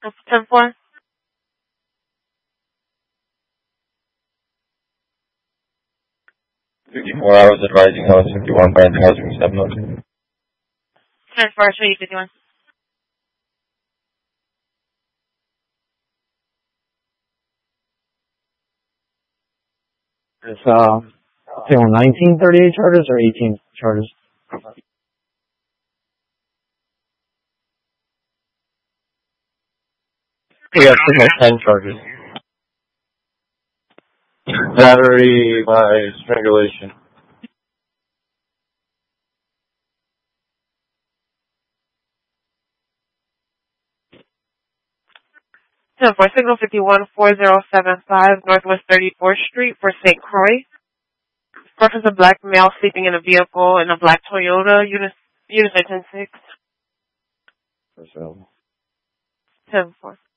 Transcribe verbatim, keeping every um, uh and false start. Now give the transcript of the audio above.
ten four. fifty-four hours advising house fifty-one by the housing seven. ten four, show you fifty-one. It's, uh, nineteen thirty-eight charges or eighteen charges? We got signal ten charges. Battery by strangulation. ten four, signal fifty-one four zero seven five Northwest thirty-fourth Street for Saint Croix. Reference a black male sleeping in a vehicle in a black Toyota, unit, unit ten six. For sale. ten four.